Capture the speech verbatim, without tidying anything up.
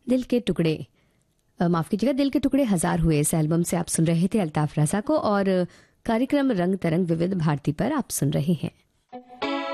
दिल के टुकड़े, माफ कीजिएगा, दिल के टुकड़े हजार हुए, इस एल्बम से आप सुन रहे थे अल्ताफ रजा को। और कार्यक्रम रंग तरंग विविध भारती पर आप सुन रहे हैं।